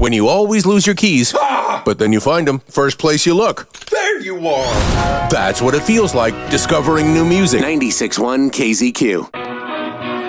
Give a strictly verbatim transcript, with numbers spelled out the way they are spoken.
When you always lose your keys, Ah! but then you find them first place you look. There you are! That's what it feels like discovering new music. ninety-six point one K Z Q.